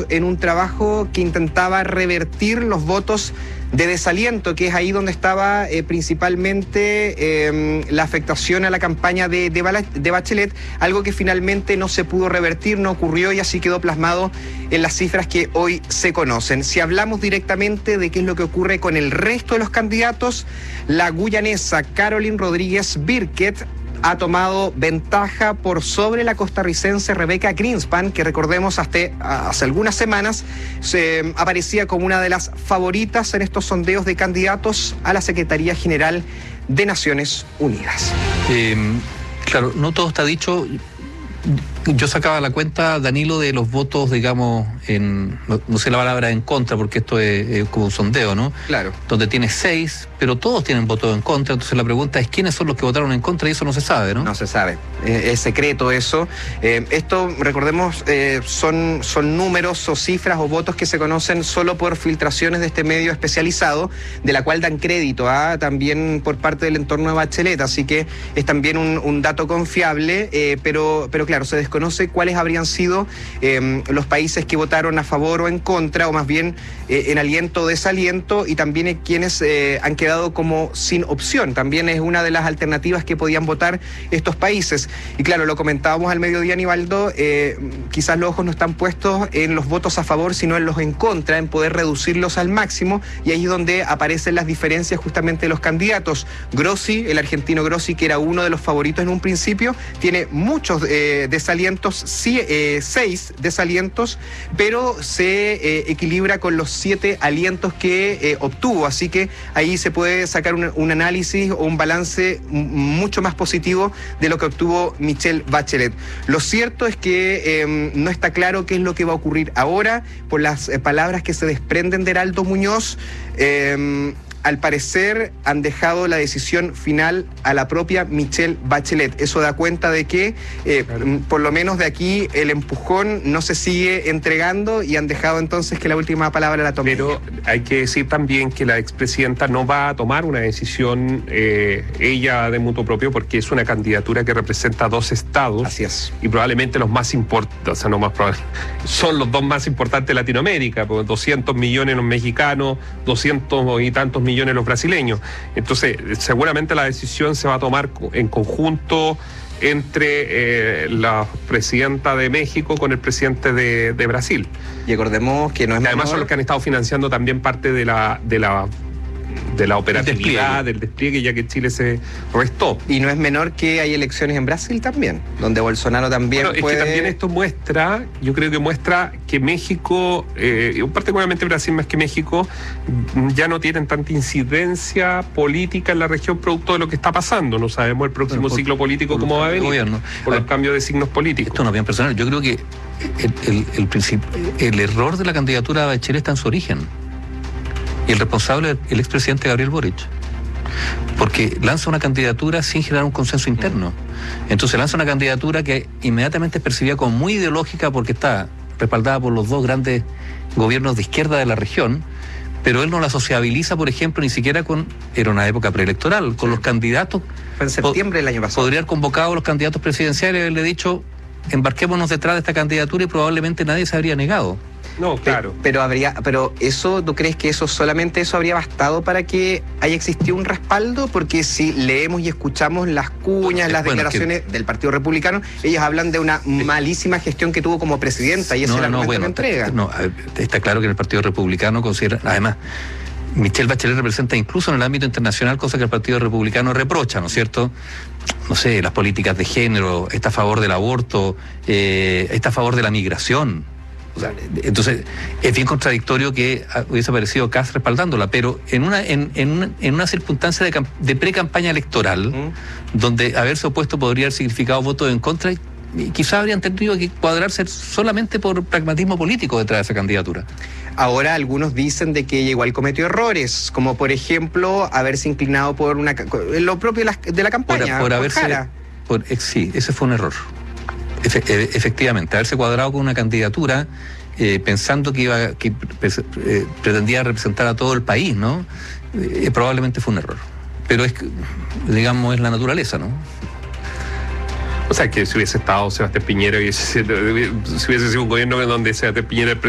candidatos en un trabajo que intentaba revertir los votos de desaliento, que es ahí donde estaba principalmente la afectación a la campaña de Bachelet, algo que finalmente no se pudo revertir, no ocurrió y así quedó plasmado en las cifras que hoy se conocen. Si hablamos directamente de qué es lo que ocurre con el resto de los candidatos, la guyanesa Caroline Rodríguez Birkett ha tomado ventaja por sobre la costarricense Rebecca Greenspan, que recordemos hace algunas semanas se aparecía como una de las favoritas en estos sondeos de candidatos a la Secretaría General de Naciones Unidas. Claro, no todo está dicho. Yo sacaba la cuenta, Danilo, de los votos, digamos, no sé la palabra en contra, porque esto es como un sondeo, ¿no? Claro. Donde tiene 6, pero todos tienen votos en contra, entonces la pregunta es quiénes son los que votaron en contra y eso no se sabe, ¿no? No se sabe, es secreto eso. Esto, recordemos, son números o cifras o votos que se conocen solo por filtraciones de este medio especializado, de la cual dan crédito también por parte del entorno de Bachelet, así que es también un dato confiable, pero claro, se desconoce cuáles habrían sido los países que votaron a favor o en contra, o más bien en aliento o desaliento, y también quienes han quedado como sin opción. También es una de las alternativas que podían votar estos países. Y claro, lo comentábamos al mediodía, Aníbaldo, quizás los ojos no están puestos en los votos a favor, sino en los en contra, en poder reducirlos al máximo, y ahí es donde aparecen las diferencias justamente de los candidatos. Grossi, el argentino Grossi, que era uno de los favoritos en un principio, tiene muchos desalientos, 6 desalientos, pero se equilibra con los 7 alientos que obtuvo, así que ahí se puede sacar un análisis o un balance mucho más positivo de lo que obtuvo Michelle Bachelet. Lo cierto es que no está claro qué es lo que va a ocurrir ahora, por las palabras que se desprenden de Heraldo Muñoz. Al parecer han dejado la decisión final a la propia Michelle Bachelet. Eso da cuenta de que, por lo menos de aquí, el empujón no se sigue entregando y han dejado entonces que la última palabra la tome. Pero hay que decir también que la expresidenta no va a tomar una decisión ella de mutuo propio, porque es una candidatura que representa 2 estados. Así es. Y probablemente los más importantes, o sea, no más probable, son los 2 más importantes de Latinoamérica, porque 200 millones los mexicanos, 200 y tantos millones los brasileños. Entonces, seguramente la decisión se va a tomar en conjunto entre la presidenta de México con el presidente de Brasil. Y recordemos que no es además son los que han estado financiando también parte de la operatividad, del despliegue, ya que Chile se restó. Y no es menor que hay elecciones en Brasil también, donde Bolsonaro también es que también esto muestra, yo creo que muestra que México, particularmente Brasil más que México, ya no tienen tanta incidencia política en la región producto de lo que está pasando. No sabemos el próximo ciclo político cómo va a venir, por los cambios de signos políticos. Esto no es bien personal. Yo creo que el error de la candidatura de Bachelet está en su origen. Y el responsable es el expresidente Gabriel Boric, porque lanza una candidatura sin generar un consenso interno. Entonces lanza una candidatura que inmediatamente es percibida como muy ideológica, porque está respaldada por los 2 grandes gobiernos de izquierda de la región, pero él no la sociabiliza, por ejemplo, ni siquiera era una época preelectoral, con los candidatos. Fue en septiembre del año pasado. Podría haber convocado a los candidatos presidenciales y haberle dicho, embarquémonos detrás de esta candidatura, y probablemente nadie se habría negado. No, claro. Pero eso, ¿tú crees que solamente eso habría bastado para que haya existido un respaldo? Porque si leemos y escuchamos las cuñas, las declaraciones del Partido Republicano, ellos hablan de una malísima gestión que tuvo como presidenta, y ese es el argumento que entrega. Está claro que en el Partido Republicano considera, además, Michelle Bachelet representa incluso en el ámbito internacional, cosa que el Partido Republicano reprocha, ¿no es cierto? No sé, las políticas de género, está a favor del aborto, está a favor de la migración. O sea, entonces es bien contradictorio que hubiese aparecido Kast respaldándola, pero en una circunstancia de pre-campaña electoral, donde haberse opuesto podría haber significado votos en contra, y quizás habrían tenido que cuadrarse solamente por pragmatismo político detrás de esa candidatura. Ahora algunos dicen de que ella igual cometió errores, como por ejemplo haberse inclinado por lo propio de la campaña. Sí, ese fue un error. Efectivamente, haberse cuadrado con una candidatura pensando que pretendía representar a todo el país, ¿no? Probablemente fue un error. Pero es la naturaleza, ¿no? O sea, que si hubiese estado Sebastián Piñera, si hubiese sido un gobierno donde Sebastián Piñera